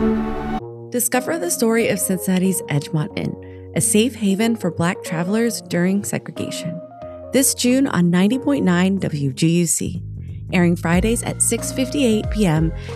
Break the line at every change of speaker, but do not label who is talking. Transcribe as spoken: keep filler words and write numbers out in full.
Discover the story of Cincinnati's Edgemont Inn, a safe haven for Black travelers during segregation. This June on ninety point nine W G U C, airing Fridays at six fifty-eight p.m.